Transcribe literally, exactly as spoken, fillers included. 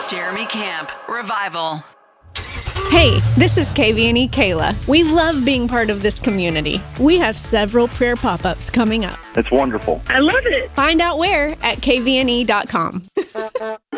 Jeremy Camp, Revival. Hey, this is K V N E Kayla. We love being part of this community. We have several prayer pop-ups coming up. It's wonderful. I love it. Find out where at K V N E dot com.